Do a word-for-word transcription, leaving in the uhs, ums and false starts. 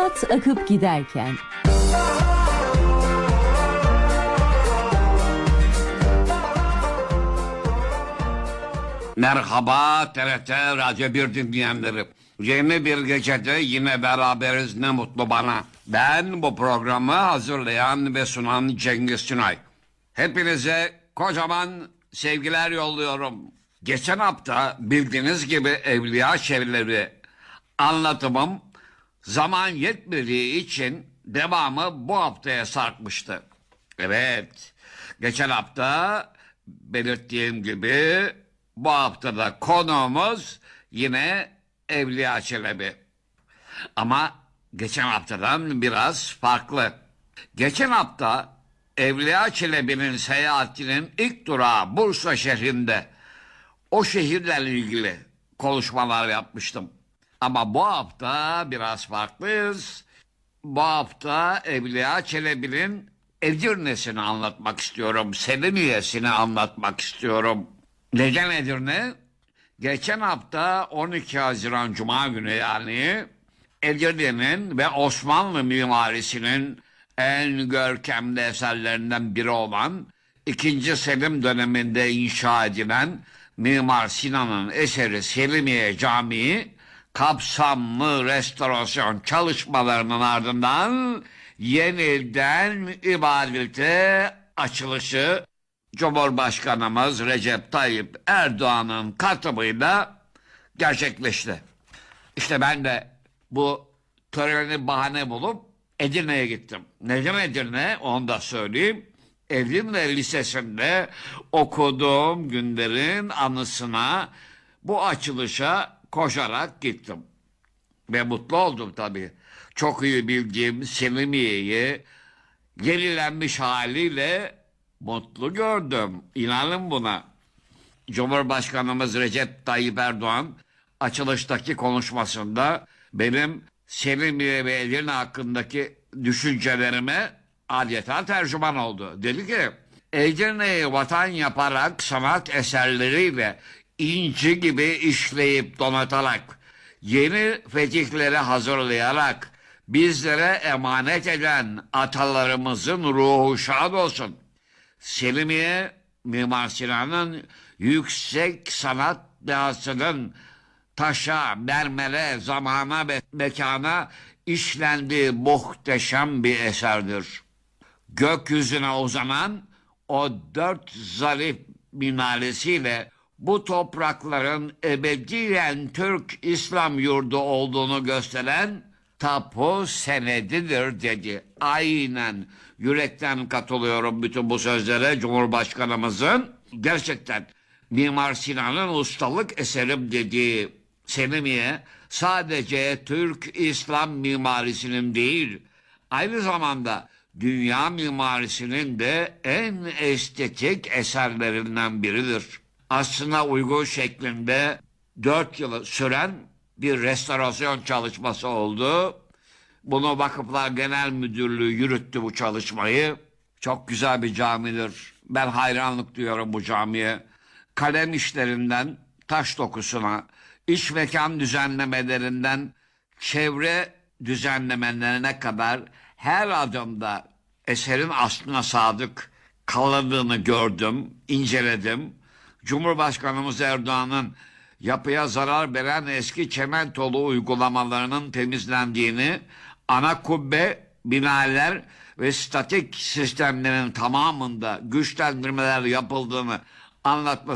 Hayat akıp giderken. Merhaba T R T Radyo bir dinleyenleri. Yeni bir gecede yine beraberiz, ne mutlu bana. Ben bu programı hazırlayan ve sunan Cengiz Tünay. Hepinize kocaman sevgiler yolluyorum. Geçen hafta bildiğiniz gibi Evliya Çevreleri anlatımım zaman yetmediği için devamı bu haftaya sarkmıştı. Evet, geçen hafta belirttiğim gibi bu haftada konuğumuz yine Evliya Çelebi. Ama geçen haftadan biraz farklı. Geçen hafta Evliya Çelebi'nin seyahatinin ilk durağı Bursa şehrinde. O şehirle ilgili konuşmalar yapmıştım. Ama bu hafta biraz farklıyız. Bu hafta Evliya Çelebi'nin Edirne'sini anlatmak istiyorum. Selimiye'sini anlatmak istiyorum. Neden Edirne? Geçen hafta on iki Haziran Cuma günü, yani Edirne'nin ve Osmanlı mimarisinin en görkemli eserlerinden biri olan ikinci Selim döneminde inşa edilen Mimar Sinan'ın eseri Selimiye Camii kapsamlı restorasyon çalışmalarının ardından yeniden ibadete açılışı Cumhurbaşkanımız Recep Tayyip Erdoğan'ın katılımıyla gerçekleşti. İşte ben de bu töreni bahane bulup Edirne'ye gittim. Neden Edirne? Onu da söyleyeyim. Edirne Lisesi'nde okuduğum günlerin anısına, bu açılışa koşarak gittim. Ve mutlu oldum tabii. Çok iyi bildiğim Selimiye'yi yenilenmiş haliyle mutlu gördüm. İnanın buna. Cumhurbaşkanımız Recep Tayyip Erdoğan açılıştaki konuşmasında benim Selimiye ve Edirne hakkındaki düşüncelerime adeta tercüman oldu. Dedi ki, Edirne'yi vatan yaparak, sanat eserleriyle inci gibi işleyip donatarak, yeni fetihleri hazırlayarak bizlere emanet eden atalarımızın ruhu şad olsun. Selimiye, Mimar Sinan'ın yüksek sanat dehasının taşa, mermere, zamana ve mekana işlendiği muhteşem bir eserdir. Gökyüzüne uzanan o dört zarif minaresiyle bu toprakların ebediyen Türk İslam yurdu olduğunu gösteren tapu senedidir dedi. Aynen, yürekten katılıyorum bütün bu sözlere Cumhurbaşkanımızın. Gerçekten Mimar Sinan'ın ustalık eserim dediği Selimiye sadece Türk İslam mimarisinin değil, aynı zamanda dünya mimarisinin de en estetik eserlerinden biridir. Aslına uygun şeklinde dört yıl süren bir restorasyon çalışması oldu. Bunu Vakıflar Genel Müdürlüğü yürüttü bu çalışmayı. Çok güzel bir camidir. Ben hayranlık duyuyorum bu camiye. Kalem işlerinden taş dokusuna, iç mekan düzenlemelerinden çevre düzenlemelerine kadar her adımda eserin aslına sadık kalındığını gördüm, inceledim. Cumhurbaşkanımız Erdoğan'ın yapıya zarar veren eski çimentolu uygulamalarının temizlendiğini, ana kubbe, binalar ve statik sistemlerin tamamında güçlendirmeler yapıldığını anlatması